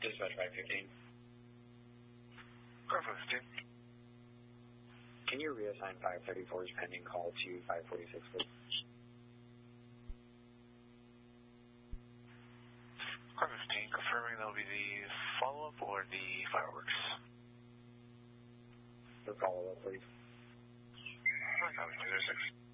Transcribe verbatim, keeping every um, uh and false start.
Dispatch five fifteen. five fifteen. Can you reassign five thirty-four's pending call to five forty-six, please? five fifteen, confirming that'll be the follow-up or the fireworks? The follow-up, please. five two zero six.